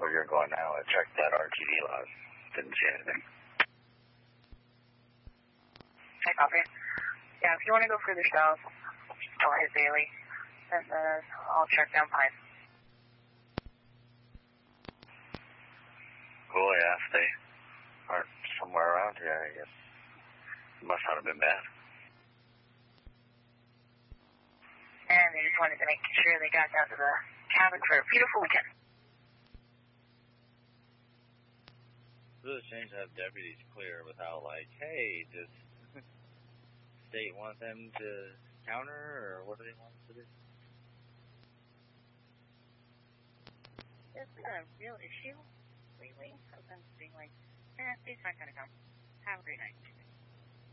where you're going now. I checked that RTD log. Didn't see anything. Okay, copy. Yeah, if you want to go further south, I'll hit Bailey, and I'll check down Pine. Cool, yeah, if they aren't somewhere around here, I guess. It must not have been bad. And they just wanted to make sure they got down to the cabin for a beautiful weekend. It's really strange to have deputies clear without, like, hey, does state want them to counter, or what do they want us to do? Is that a real issue lately? Sometimes being like, state's not going to come. Have a great night.